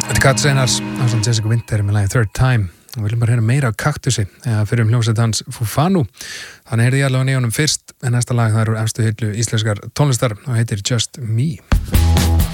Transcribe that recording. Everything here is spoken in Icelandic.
Þetta er Kat Seinars ásamt Jessica Winter með lagið Third Time og við viljum bara heyra meira á Kaktusi eða fyrir hljómsveit hans Fufanu. Þannig heyrði ég allavega í honum fyrst en næsta lag það eru efstu hyllu íslenskar tónlistar og heitir Just Me.